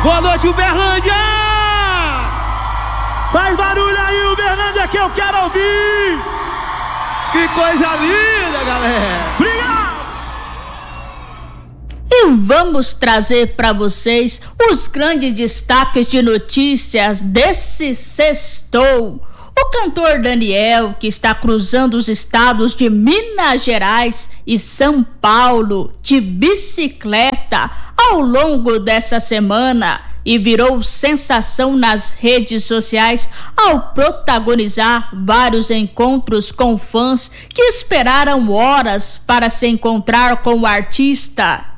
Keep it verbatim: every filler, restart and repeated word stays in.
Boa noite, Uberlândia! Faz barulho aí, Uberlândia, que eu quero ouvir! Que coisa linda, galera! Obrigado! E vamos trazer para vocês os grandes destaques de notícias desse sextou. O cantor Daniel, que está cruzando os estados de Minas Gerais e São Paulo de bicicleta ao longo dessa semana e virou sensação nas redes sociais ao protagonizar vários encontros com fãs que esperaram horas para se encontrar com o artista.